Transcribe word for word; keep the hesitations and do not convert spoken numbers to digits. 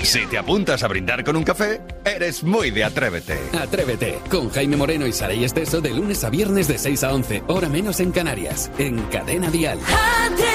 Si te apuntas a brindar con un café, eres muy de Atrévete. Atrévete, con Jaime Moreno y Saray Esteso de lunes a viernes de seis a once, hora menos en Canarias, en Cadena Dial. Atrévete.